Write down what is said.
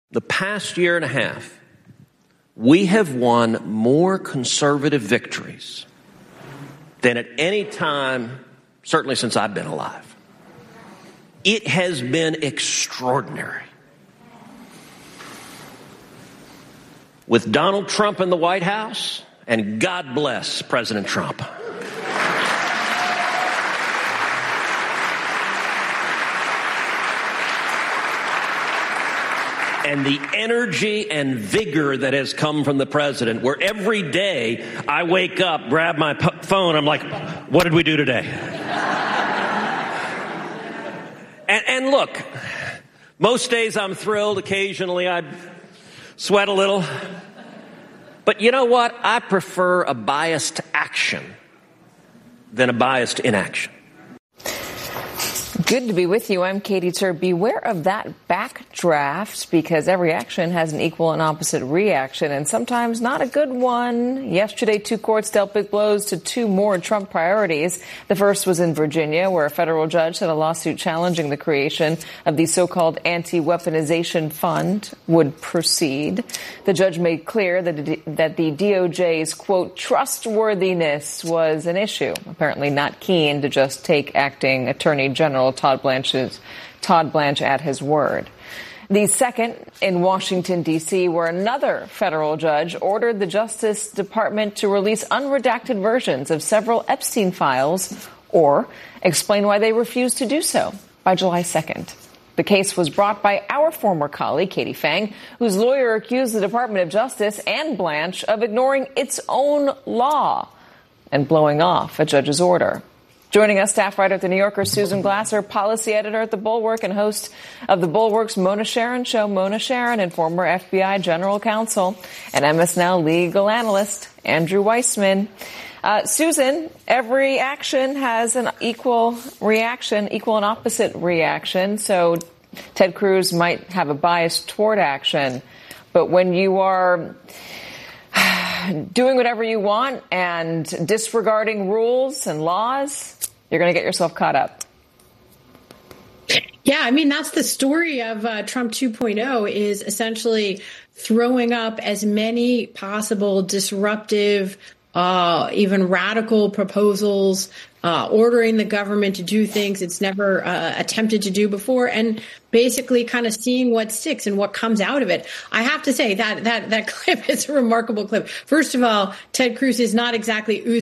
The past year and a half, we have won more conservative victories than at any time, certainly since I've been alive. It has been extraordinary. With Donald Trump in the White House, and God bless President Trump. And the energy and vigor that has come from the president, where every day I wake up, grab my phone, I'm like, what did we do today? and look, most days I'm thrilled. Occasionally I sweat a little. But you know what? I prefer a biased action than a biased inaction. Good to be with you. I'm Katie Tur. Beware of that backdraft, because every action has an equal and opposite reaction, and sometimes not a good one. Yesterday, two courts dealt big blows to two more Trump priorities. The first was in Virginia, where a federal judge said a lawsuit challenging the creation of the so-called anti-weaponization fund would proceed. The judge made clear that the DOJ's, quote, trustworthiness was an issue, apparently not keen to just take acting Attorney General Todd Blanche at his word. The second in Washington, D.C., where another federal judge ordered the Justice Department to release unredacted versions of several Epstein files or explain why they refused to do so by July 2nd. The case was brought by our former colleague, Katie Phang, whose lawyer accused the Department of Justice and Blanche of ignoring its own law and blowing off a judge's order. Joining us, staff writer at The New Yorker, Susan Glasser, policy editor at The Bulwark, and host of The Bulwark's Mona Charen Show, Mona Charen, and former FBI general counsel and MS Now legal analyst, Andrew Weissman. Susan, every action has an equal reaction, equal and opposite reaction. So Ted Cruz might have a bias toward action. But when you are doing whatever you want and disregarding rules and laws, you're going to get yourself caught up. Yeah, I mean, that's the story of Trump 2.0, is essentially throwing up as many possible disruptive, even radical proposals, ordering the government to do things it's never attempted to do before, and basically kind of seeing what sticks and what comes out of it. I have to say that clip is a remarkable clip. First of all, Ted Cruz is not exactly